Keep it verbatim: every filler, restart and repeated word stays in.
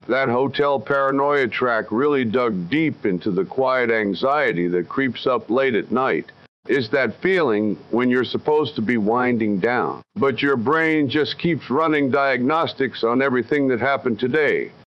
That hotel paranoia track really dug deep into the quiet anxiety that creeps up late at night. Is that feeling when you're supposed to be winding down, but your brain just keeps running diagnostics on everything that happened today.